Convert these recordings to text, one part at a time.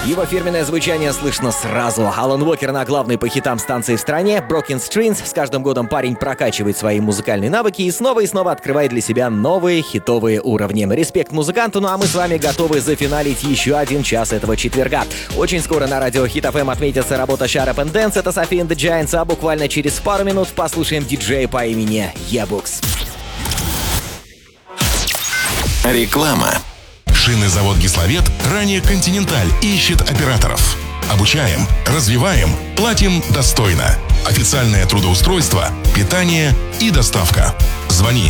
Его фирменное звучание слышно сразу. Алан Уокер на главной по хитам станции в стране. Broken Strings. С каждым годом парень прокачивает свои музыкальные навыки и снова открывает для себя новые хитовые уровни. Респект музыканту, ну а мы с вами готовы зафиналить еще один час этого четверга. Очень скоро на радио Hit FM отметится работа Shut Up and Dance. Это Sophie and the Giants, а буквально через пару минут послушаем диджея по имени Ебукс. Реклама. Шинный завод «Гисловет», ранее «Континенталь», ищет операторов. Обучаем, развиваем, платим достойно. Официальное трудоустройство, питание и доставка. Звони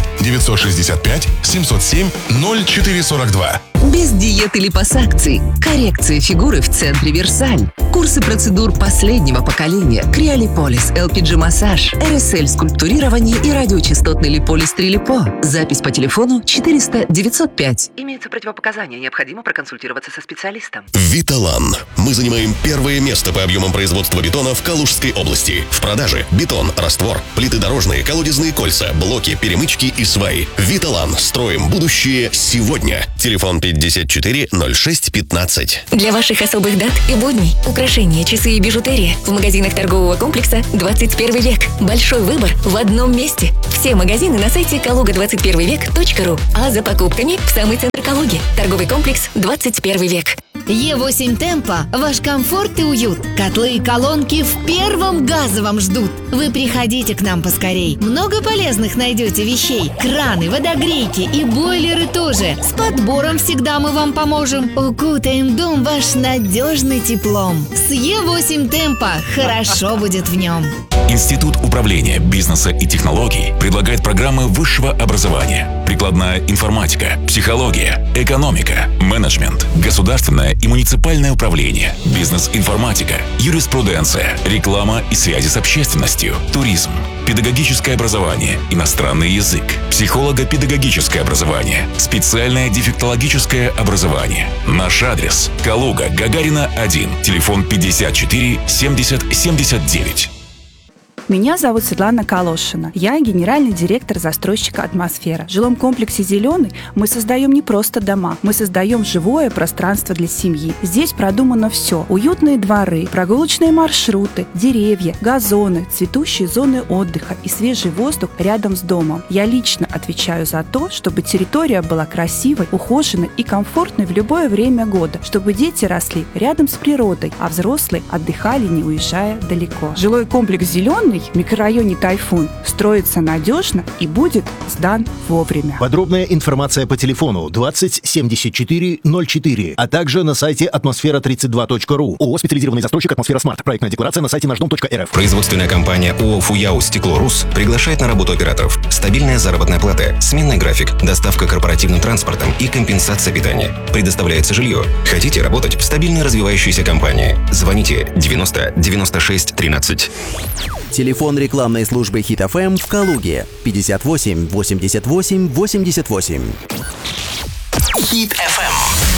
965 707 0442. Без диет или пасакций. Коррекция фигуры в центре Версаль. Курсы процедур последнего поколения. Криолиполис, LPG-массаж, РСЛ-скульптурирование и радиочастотный липолис Трилипо. Запись по телефону 400-905. Имеются противопоказания. Необходимо проконсультироваться со специалистом. Виталан. Мы занимаем первое место по объемам производства бетона в Калужской области. В продаже бетон, раствор, плиты дорожные, колодезные кольца, блоки, перемычки и сваи. Виталан. Строим будущее сегодня. Телефон 54 06 15. Для ваших особых дат и будней украшения, часы и бижутерия в магазинах торгового комплекса «21 век». Большой выбор в одном месте. Все магазины на сайте kaluga21vek.ru. А за покупками в самый центр Калуги. Торговый комплекс «21 век». Е8 Темпо. Ваш комфорт и уют. Котлы и колонки в первом газовом ждут. Вы приходите к нам поскорей. Много полезных найдете вещей. Краны, водогрейки и бойлеры тоже. С подбором всегда мы вам поможем. Укутаем дом ваш надежный теплом. С Е8 Темпо хорошо будет в нем. Институт управления бизнеса и технологий предлагает программы высшего образования. Прикладная информатика, психология, экономика, менеджмент, государственное и муниципальное управление, бизнес-информатика, юриспруденция, реклама и связи с общественностью, туризм, педагогическое образование, иностранный язык, психолого-педагогическое образование, специальное дефектологическое образование. Наш адрес – Калуга, Гагарина, 1, телефон 54 70 79. Меня зовут Светлана Калошина. Я генеральный директор застройщика «Атмосфера». В жилом комплексе «Зеленый» мы создаем не просто дома, мы создаем живое пространство для семьи. Здесь продумано все. Уютные дворы, прогулочные маршруты, деревья, газоны, цветущие зоны отдыха и свежий воздух рядом с домом. Я лично отвечаю за то, чтобы территория была красивой, ухоженной и комфортной в любое время года, чтобы дети росли рядом с природой, а взрослые отдыхали, не уезжая далеко. Жилой комплекс «Зеленый» в микрорайоне «Тайфун» строится надежно и будет сдан вовремя. Подробная информация по телефону 20 74 04, а также на сайте атмосфера32.ру. ООО «Специализированный застройщик «Атмосфера Смарт». Проектная декларация на сайте нашдом.рф. Производственная компания ООО «Фуяу Стекло-Рус» приглашает на работу операторов. Стабильная заработная плата, сменный график, доставка корпоративным транспортом и компенсация питания. Предоставляется жилье. Хотите работать в стабильно развивающейся компании? Звоните 90 96 13. Телефон рекламной службы Hit FM в Калуге 58 88 88. Hit FM.